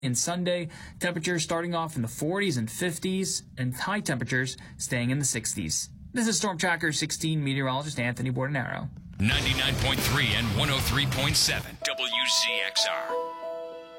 And Sunday, temperatures starting off in the 40s and 50s, and high temperatures staying in the 60s. This is Storm Tracker 16 meteorologist Anthony Bordenaro. 99.3 and 103.7 WZXR.